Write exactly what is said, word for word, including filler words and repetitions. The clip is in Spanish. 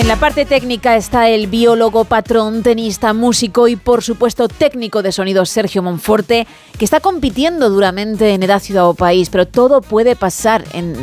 En la parte técnica está el biólogo, patrón, tenista, músico y, por supuesto, técnico de sonido Sergio Monforte, que está compitiendo duramente en Edad Ciudad o País, pero todo puede pasar en